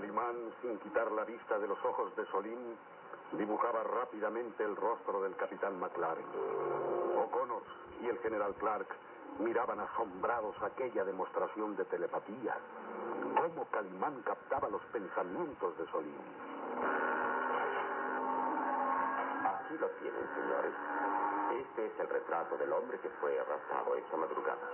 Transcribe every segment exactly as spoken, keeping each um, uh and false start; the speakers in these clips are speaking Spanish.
Calimán, sin quitar la vista de los ojos de Solín, dibujaba rápidamente el rostro del capitán McLaren. O'Connor y el general Clark miraban asombrados aquella demostración de telepatía. Cómo Calimán captaba los pensamientos de Solín. Aquí lo tienen, señores. Este es el retrato del hombre que fue arrastado esa madrugada.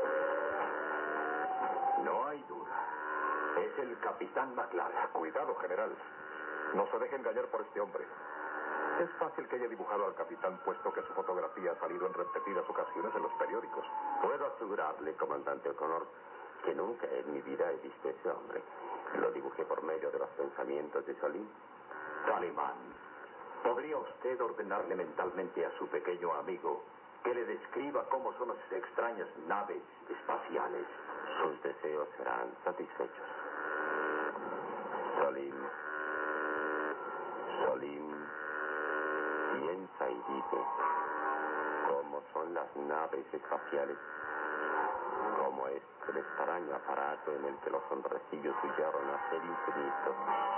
No hay duda. Es el capitán McLaren. Cuidado, general. No se deje engañar por este hombre. Es fácil que haya dibujado al capitán, puesto que su fotografía ha salido en repetidas ocasiones en los periódicos. Puedo asegurarle, comandante O'Connor, que nunca en mi vida he visto a ese hombre. Lo dibujé por medio de los pensamientos de Solín. Calimán, ¿podría usted ordenarle mentalmente a su pequeño amigo que le describa cómo son las extrañas naves espaciales? Sus deseos serán satisfechos. Solín. Solín. Piensa y dice cómo son las naves espaciales, cómo es el extraño aparato en el que los hombrecillos huyeron hacia el infinito.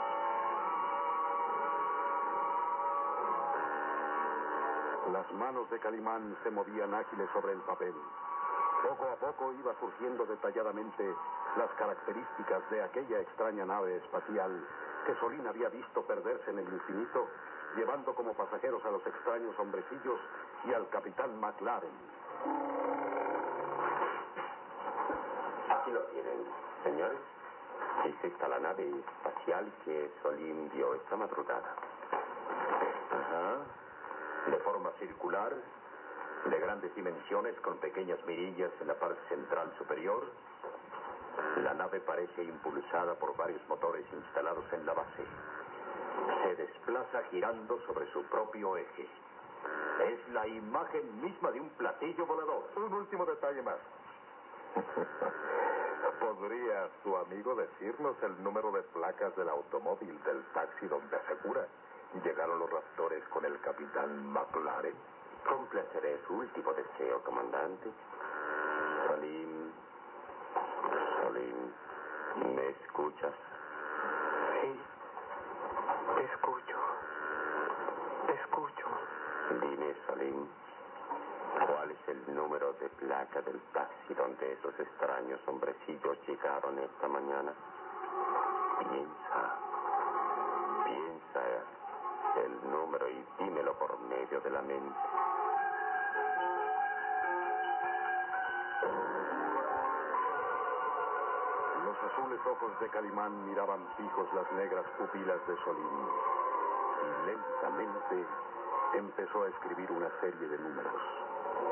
Las manos de Calimán se movían ágiles sobre el papel. Poco a poco iba surgiendo detalladamente las características de aquella extraña nave espacial que Solín había visto perderse en el infinito, llevando como pasajeros a los extraños hombrecillos y al capitán McLaren. Aquí lo tienen, señores. Es esta la nave espacial que Solín vio esta madrugada. Ajá. De forma circular, de grandes dimensiones, con pequeñas mirillas en la parte central superior. La nave parece impulsada por varios motores instalados en la base. Se desplaza girando sobre su propio eje. Es la imagen misma de un platillo volador. Un último detalle más. ¿Podría su amigo decirnos el número de placas del automóvil del taxi donde asegura llegaron los raptores con el capitán McLaren? Complaceré su último deseo, comandante. Solín. Solín, ¿me escuchas? Sí. Te escucho. Te escucho. Dime, Solín, ¿cuál es el número de placa del taxi donde esos extraños hombrecillos llegaron esta mañana? Piensa. Piensa el número y dímelo por medio de la mente. Los azules ojos de Calimán miraban fijos las negras pupilas de Solín. Y lentamente empezó a escribir una serie de números.